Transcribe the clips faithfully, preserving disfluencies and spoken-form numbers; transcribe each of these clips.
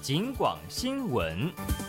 警广新闻。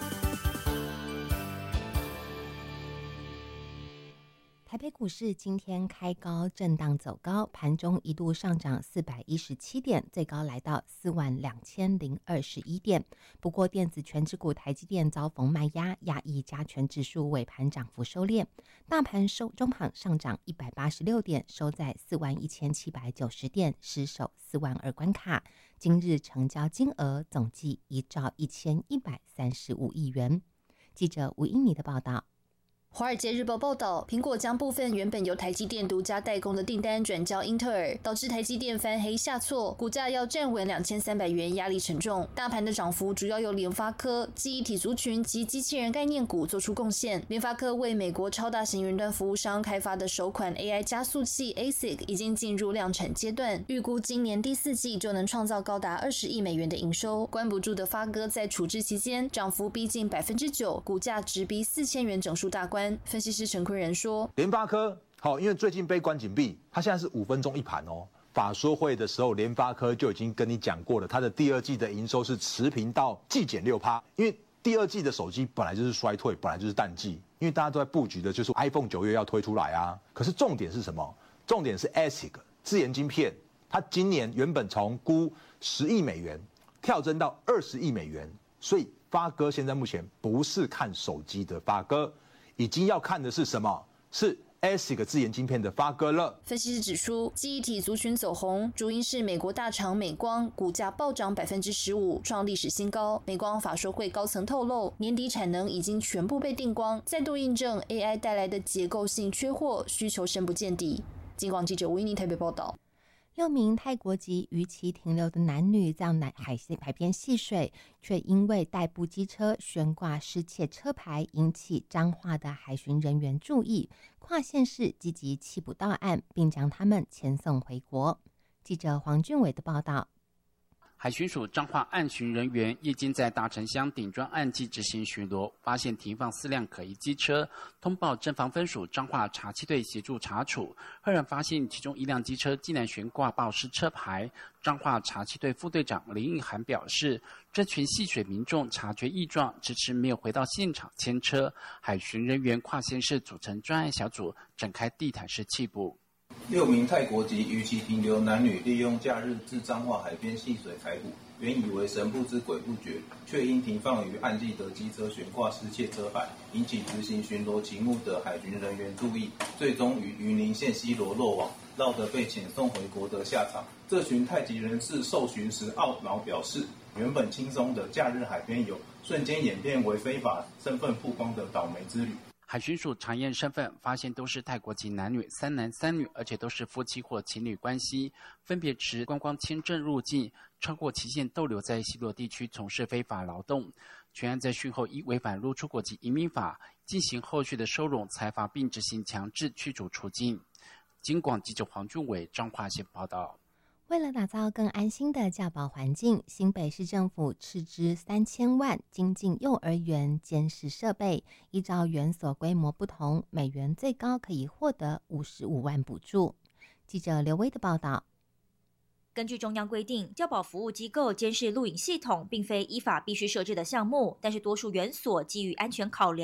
台北股市今天开高震荡走高，盘中一度上涨四百一十七点，最高来到四万两千零二十一点。不过电子权值股台积电遭逢卖压，压抑加权指数尾盘涨幅收敛。大盘收中盘上涨一百八十六点，收在四万一千七百九十点，失守四万二关卡。今日成交金额总计一兆一千一百三十五亿元。记者吴英妮的报道。 华尔街日报报道，苹果将部分原本由台积电独家代工的订单转交英特尔，导致台积电翻黑下挫，股价要站稳两千三百元，压力沉重。大盘的涨幅主要由联发科、记忆体族群及机器人概念股做出贡献。联发科为美国超大型云端服务商开发的首款 A I 加速器 A S I C 已经进入量产阶段，预估今年第四季就能创造高达二十亿美元的营收。关不住的发哥在处置期间涨幅逼近百分之九，股价直逼四千元整数大关。分析师陈坤仁说：“ 联发科好，因为最近被关紧闭，它现在是五分钟一盘哦。法说会的时候，联发科就已经跟你讲过了，它的第二季的营收是持平到季减六趴，因为第二季的手机本来就是衰退，本来就是淡季，因为大家都在布局的就是 iPhone 九月要推出来啊。可是重点是什么？重点是 A S I C 自研晶片，它今年原本从估十亿美元跳增到二十亿美元，所以发哥现在目前不是看手机的发哥。”已经要看的是什么？是 A S I C 自研晶片的发哥了。 分析师指出，记忆体族群走红，主因是美国大厂美光股价暴涨百分之十五，创历史新高。美光法说会高层透露，年底产能已经全部被订光，再度印证 A I 带来的结构性缺货，需求深不见底。警广记者吴依妮台北报道。 六名泰国籍逾期停留的男女在海海边戏水，却因为代步机车悬挂失窃车牌，引起彰化的海巡人员注意，跨县市积极缉捕到案，并将他们遣送回国。记者黄俊伟的报道。 海巡署彰化岸巡人员夜间在大城乡顶庄岸际执行巡逻，发现停放四辆可疑机车，通报侦防分署彰化查缉队协助查处。赫然发现其中一辆机车竟然悬挂报失车牌。彰化查缉队副队长林义涵表示，这群戏水民众察觉异状，迟迟没有回到现场牵车。海巡人员跨县市组成专案小组，展开地毯式缉捕。 六名泰国籍逾期停留男女利用假日至彰化海边戏水采捕，原以为神不知鬼不觉，却因停放于岸际的机车悬挂失窃车牌，引起执行巡逻勤务的海巡人员注意，最终于云林县西螺落网，绕得被遣送回国的下场。这群泰籍人士受询时懊恼表示，原本轻松的假日海边游，瞬间演变为非法身份曝光的倒霉之旅。 海巡署查验身份，发现都是泰国籍男女，三男三女，而且都是夫妻或情侣关系，分别持观光签证入境，超过期限逗留在西螺地区从事非法劳动。全案在讯后依违反入出国及移民法进行后续的收容、裁罚，并执行强制驱逐出境。警广记者黄俊伟彰化县报道。 为了打造更安心的教保环境，新北市政府斥资三千万精进幼儿园监视设备，依照园所规模不同，每园最高可以获得五十五万补助。记者刘威的报道。 根据中央规定，教保服务机构监视录影系统并非依法必须设置的项目，但是多数园所基于安全考量，